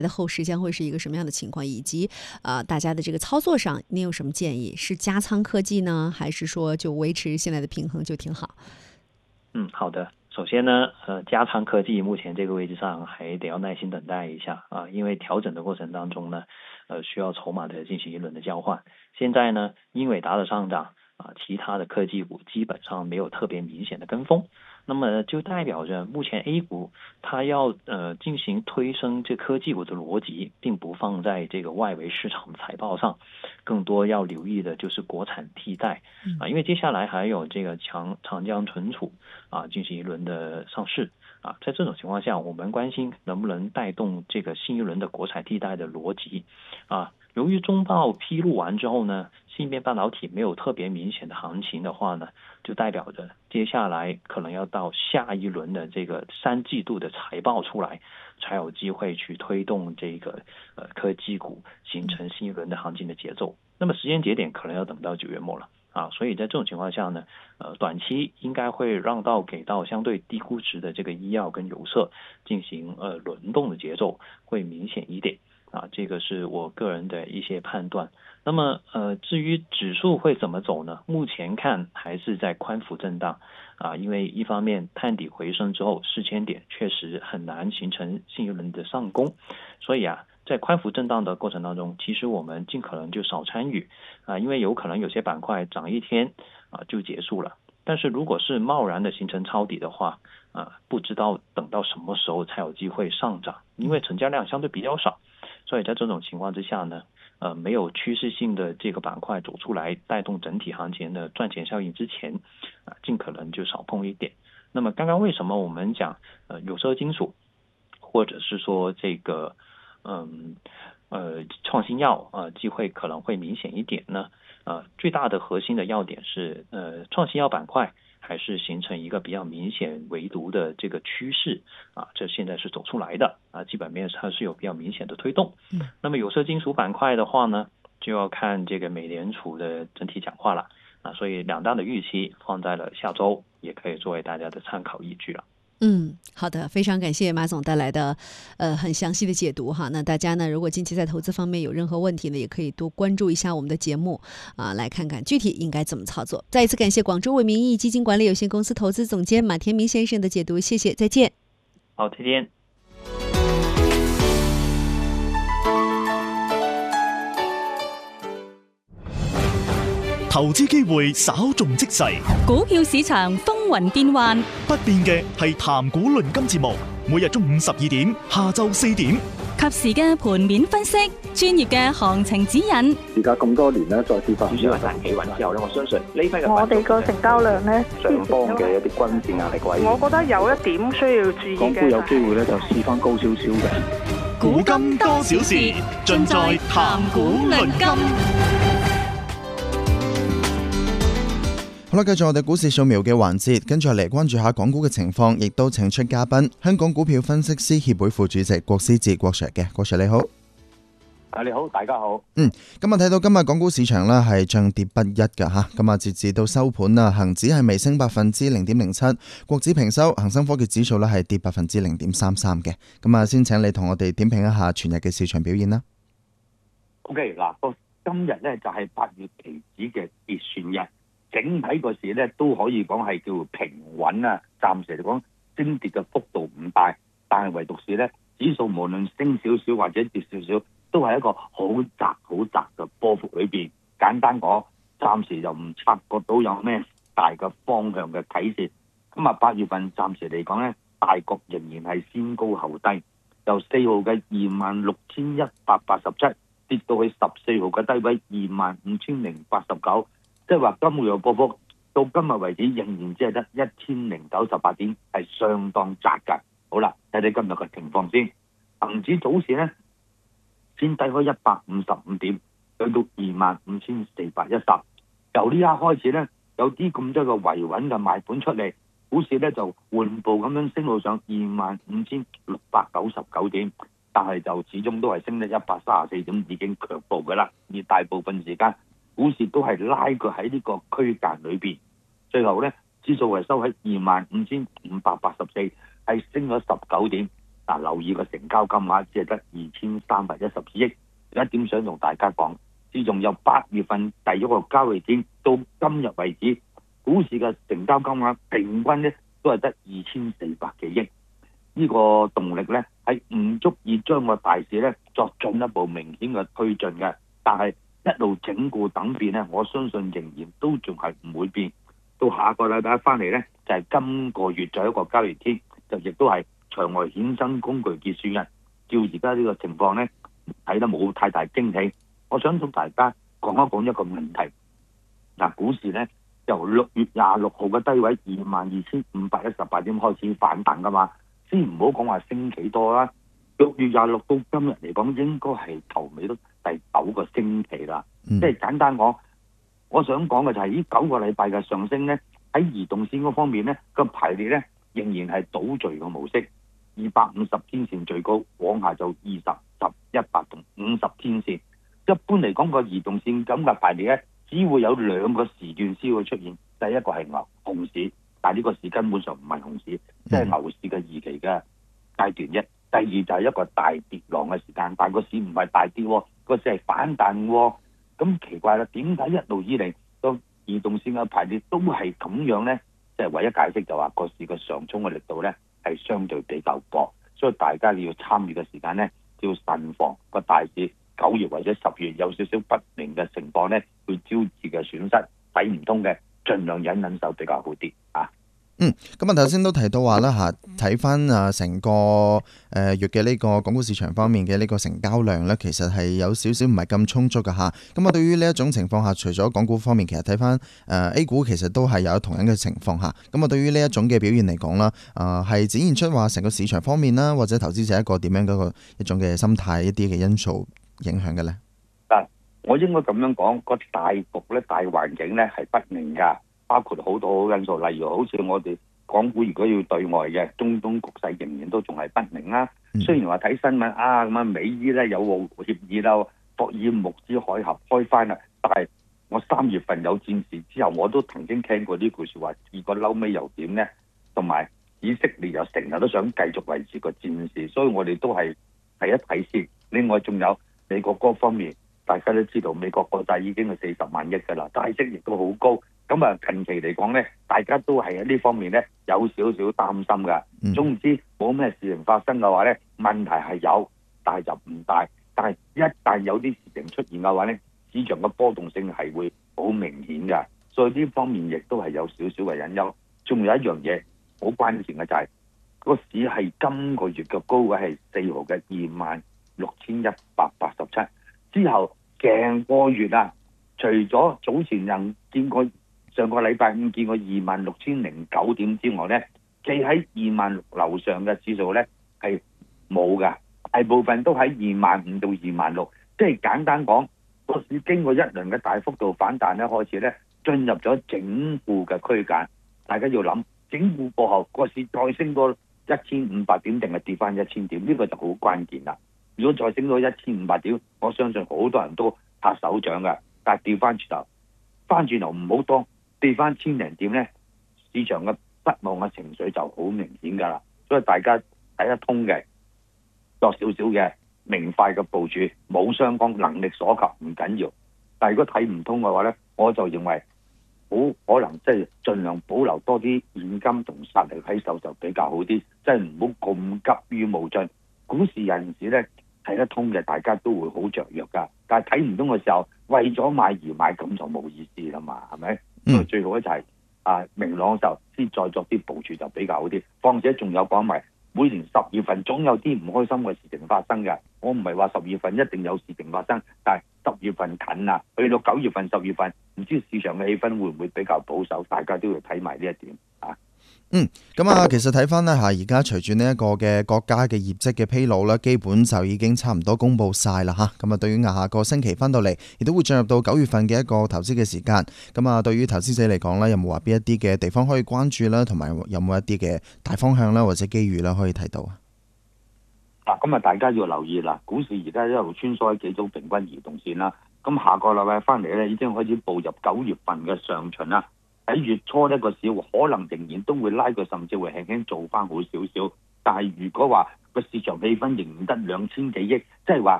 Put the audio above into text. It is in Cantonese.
的后市将会是一个什么样的情况，以及大家的这个操作上，您有什么建议？是加仓科技呢，还是说就维持现在的平衡就挺好？ 好的。首先呢，加仓科技目前这个位置上还得要耐心等待一下啊，因为调整的过程当中呢，需要筹码的进行一轮的交换。现在呢，英伟达的上涨啊，其他的科技股基本上没有特别明显的跟风，那么就代表着目前 A 股它要进行推升这科技股的逻辑，并不放在这个外围市场的财报上，更多要留意的就是国产替代啊，因为接下来还有这个长江存储啊进行一轮的上市啊，在这种情况下，我们关心能不能带动这个新一轮的国产替代的逻辑啊。由于中报披露完之后呢，芯片半导体没有特别明显的行情的话呢，就代表着接下来可能要到下一轮的这个3季度的财报出来，才有机会去推动这个科技股形成新一轮的行情的节奏。那么时间节点可能要等到9月末了啊，所以在这种情况下呢，短期应该会让给到相对低估值的这个医药跟有色进行轮动的节奏会明显一点。啊，这个是我个人的一些判断。那么至于指数会怎么走呢？目前看还是在宽幅震荡啊，因为一方面探底回升之后4000点确实很难形成新一轮的上攻，所以啊，在宽幅震荡的过程当中，其实我们尽可能就少参与啊，因为有可能有些板块涨一天啊就结束了。但是如果是贸然的形成抄底的话，不知道等到什么时候才有机会上涨，因为成交量相对比较少。所以在这种情况之下呢，没有趋势性的这个板块走出来带动整体行情的赚钱效应之前，尽可能就少碰一点。那么刚刚为什么我们讲有色金属，或者是说这个创新药机会可能会明显一点呢？最大的核心的要点是创新药板块还是形成一个比较明显唯独的这个趋势啊，这现在是走出来的啊，基本面它是有比较明显的推动。那么有色金属板块的话呢，就要看这个美联储的整体讲话了啊，所以两大的预期放在了下周，也可以作为大家的参考依据了。 好的，非常感谢马总带来的很详细的解读哈。那大家呢，如果近期在投资方面有任何问题呢，也可以多关注一下我们的节目啊，来看看具体应该怎么操作。再一次感谢广州伟明义基金管理有限公司投资总监马天明先生的解读，谢谢，再见。 好，再见。 投資機會稍縱即逝， 股票市場風雲變幻， 不變嘅係談股論金節目，每日中午12點，下晝4點， 及時嘅盤面分析，專業嘅行情指引。 而家咁多年咧，再跌翻， 主要係大企穩之後咧，我相信呢批嘅我哋個成交量咧， 上方嘅一啲均線壓力位， 我覺得有一點需要注意嘅， 港股有機會咧就試翻高少少嘅。 古今多少事，盡在談股論金。 好啦，繼續我哋股市掃描嘅環節，跟住嚟關注下港股嘅情況，亦都請出嘉賓，香港股票分析師協會副主席郭思治郭 Sir 嘅，郭 Sir 你好。 你好，大家好。 今日睇到今日港股市場呢係漲跌不一㗎吓，咁啊截至到收盤啦，恒指係微升0.07%，國指平收，恒生科技指數呢係跌0.33%嘅。咁啊，先請你同我哋點評一下全日嘅市場表現啦。 OK， 嗱，今日呢就係8月期指嘅結算日。整體個市咧都可以講係叫平穩啊，暫時嚟講升跌嘅幅度唔大，但係唯獨是咧指數無論升少少或者跌少少，都係一個好窄嘅波幅裏邊。簡單講，暫時就唔察覺到有咩大嘅方向嘅啟示。咁啊8月份暫時嚟講咧，大局仍然係先高後低，由4號嘅26,187跌到去14號嘅低位25,089。即係話今個月波幅到今日為止仍然只係得1098點，係相當窄㗎。好啦，睇睇今日嘅情況先。恒指早市呢，先低開155點，去到25,410。由呢一刻開始呢，有啲咁多嘅維穩嘅賣盤出嚟，股市呢就緩步咁樣升到上25,699點，但係就始終都係升得134點，已經強步㗎啦。而大部分時間股市都係拉佢喺呢個區間裏邊，最後呢指數係收喺25,584，係升咗19點。 留意個成交金額只係得2312億。有一點想同大家講，自從由8月份第一個交易天到今日為止，股市嘅成交金額平均咧都係得2400幾億。呢個動力咧係唔足以將個大市咧作進一步明顯嘅推進嘅，但係一路整固等變咧，我相信仍然都仲係唔會變。到下個禮拜翻嚟咧，就係今個月再一個交易天，就亦都係場外衍生工具結算日。照而家呢個情況咧，睇得冇太大驚喜。我想同大家講一個問題。股市咧由6月26號嘅低位22,518點開始反彈噶嘛，先唔好講話升幾多啦。6月26到今日嚟講，應該係頭尾都第9個星期啦。即係簡單講，我想講嘅就係呢9個禮拜嘅上升咧，喺移動線嗰方面咧個排列咧仍然係倒序嘅模式。250天線最高，往下就20、10、100同50天線。一般嚟講個移動線咁嘅排列咧，只會有2個時段先會出現。第一個係熊市，但係呢個市根本上唔係熊市，即係牛市嘅二期嘅階段啫。第二就係一個大跌浪嘅時間，但係個市唔係大跌喎，個市係反彈喎。咁奇怪啦，點解一路以嚟個移動線嘅排列都係咁樣呢？即係唯一解釋就話個市嘅上衝嘅力度呢係相對比較薄，所以大家要參與嘅時間呢，要慎防個大市9月或者10月有少少不明嘅情況呢，會招致嘅損失，睇唔通嘅，盡量忍手比較好啲啊。 咁頭先都提到話啦嚇，睇翻成個月嘅呢個港股市場方面嘅呢個成交量呢，其實係有少少唔係咁充足嘅嚇。咁對於呢一種情況下，除咗港股方面，其實睇翻A 股其實都係有同樣嘅情況嚇。咁對於呢一種嘅表現嚟講啦，係展現出話成個市場方面啦，或者投資者一個點樣嗰一種嘅心態，一啲嘅因素影響嘅呢？ 我應該咁樣講，個大局咧、大環境咧係不明㗎。包括好多因素，例如好似我哋港股如果要對外嘅，中東局勢仍然都仲係不明啦。雖然話睇新聞咁啊，美伊咧有個協議啦，霍爾木茲海峽開翻啦，但係我3月份有戰事之後，我都曾經聽過呢句説話，結果嬲尾又點呢？同埋以色列又成日都想繼續維持個戰事，所以我哋都係睇一睇先。另外仲有美國嗰方面，大家都知道美國國債已經係40萬億㗎啦，債息亦都好高。咁啊，近期嚟講咧，大家都係喺呢方面咧有少少擔心㗎。總之冇咩事情發生嘅話咧，問題係有，但係就唔大。但係一旦有啲事情出現嘅話咧，市場嘅波動性係會好明顯㗎。所以呢方面亦都係有少少嘅隱憂。仲有一樣嘢好關鍵嘅就係個市係今個月嘅高位係4號嘅26,187，之後成個月啊，除咗早前人見過上個禮拜5見過26,009點之外咧，企喺26,000樓上嘅指數咧係冇㗎，大部分都喺25,000到26,000，即係簡單講，個市經過一輪嘅大幅度反彈咧，開始咧進入咗整固嘅區間。大家要諗，整固過後個市再升多1,500點定係跌翻1,000點，呢個就好關鍵啦。如果再升到1,500點，我相信好多人都拍手掌㗎。但係調翻轉頭唔好多。跌翻1,000零點咧，市場嘅失望嘅情緒就好明顯㗎啦。所以大家睇得通嘅，作少少嘅明快嘅部署，冇相干能力所及唔緊要。但係如果睇唔通嘅話咧，我就認為好可能即係盡量保留多啲現金同實力喺手就比較好啲，即係唔好咁急於冒進。股市有陣時咧睇得通嘅，大家都會好雀躍㗎。但係睇唔通嘅時候，為咗買而買，咁就冇意思啦嘛，係咪？所以最好咧就係明朗嘅時候先再作啲部署就比較好啲。況且仲有講埋，每年10月份總有啲唔開心嘅事情發生嘅。我唔係話10月份一定有事情發生，但係10月份近啦，去到9月份、10月份，唔知市場嘅氣氛會唔會比較保守？大家都要睇埋呢一點啊。 其實睇翻咧而家隨住呢一個嘅國家嘅業績嘅披露咧，基本就已經差唔多公佈晒啦嚇。咁對於下個星期翻到嚟，亦都會進入到9月份嘅一個投資嘅時間。咁對於投資者嚟講咧，有冇話邊一啲嘅地方可以關注啦，同埋有冇一啲嘅大方向啦，或者機遇啦可以睇到啊？ 咁大家要留意啦，股市而家一路穿梭喺幾種平均移動線啦。咁下個禮拜翻嚟咧，已經開始步入9月份嘅上旬啦。喺月初呢個市可能仍然都會拉佢，甚至會輕輕做翻好少少。但係如果話個市場氣氛仍然得2000幾億，即係話